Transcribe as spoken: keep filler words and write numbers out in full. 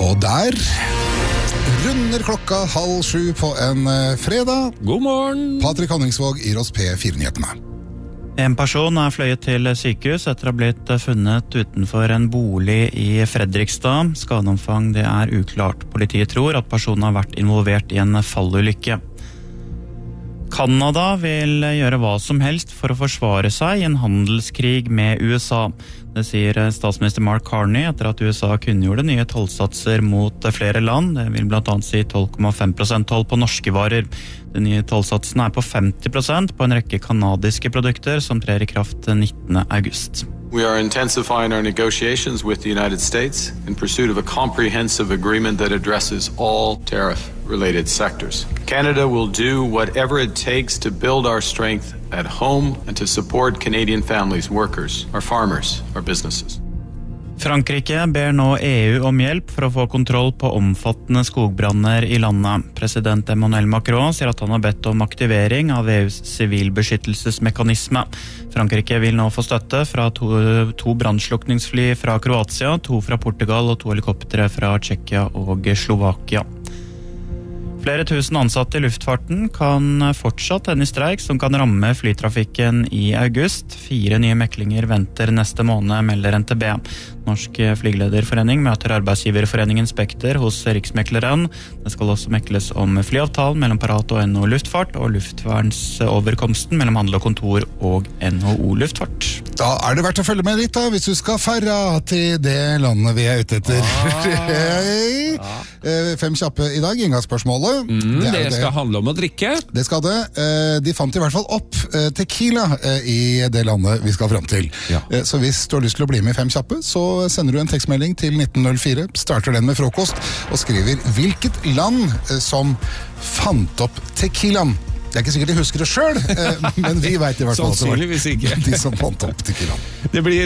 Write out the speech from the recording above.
Og der runder klokka halv sju på en fredag. God morgen! Patrick Honningsvåg gir oss P fire-nyhetene. En person er fløyet til sykehus etter å ha blitt funnet utenfor en bolig i Fredrikstad. Skadeomfang det er uklart. Politiet tror at personen har vært involvert i en fallulykke. Kanada vil gjøre hva som helst for å forsvare seg i en handelskrig med U S A. Det sier statsminister Mark Carney etter at U S A kunngjorde nye tollsatser mot flere land. Det vil blant annet si tolv komma fem prosent toll på norske varer. De nye tollsatsene er på femti prosent på en rekke kanadiske produkter som trer i kraft nittende august. We are intensifying our negotiations with the United States in pursuit of a comprehensive agreement that addresses all tariff-related sectors. Canada will do whatever it takes to build our strength at home and to support Canadian families, workers, our farmers, our businesses. Frankrike ber nå E U om hjelp for å få kontroll på omfattende skogbranner i landet. President Emmanuel Macron sier at han har bedt om aktivering av E U's sivilbeskyttelsesmekanisme. Frankrike vil nå få støtte fra to, to brandslukningsfly fra Kroatia, to fra Portugal og to helikoptere fra Tsjekkia og Slovakia. Flere tusen ansatte i luftfarten kan fortsatt ende i streik som kan ramme flytrafikken i august. Fire nye meklinger venter neste måned, melder N T B. Norsk flygelederforening møter arbeidsgiverforeningen Spekter hos Riksmekleren. Det skal også mekles om flyavtalen mellom Parat og N H O Luftfart og luftvernsoverkomsten mellom Handel og Kontor og N H O Luftfart. Da er det verdt å følge med litt da, hvis du skal færre til det landet vi er ute etter. Ah, ah. Fem kjappe i dag, inngangsspørsmålet. Mm, det, det skal det. handle om å drikke. Det skal det. De fant i hvert fall opp tequila i det landet vi skal frem til. Ja. Så hvis du har lyst til å bli med i Fem kjappe, så sender du en tekstmelding til nitten null fire, starter den med frokost, og skriver hvilket land som fant opp tequilaen. Det er ikke sikkert de husker det selv, men vi vet i hvert fall at det var ikke. de som fant opp tequilaen. Det blir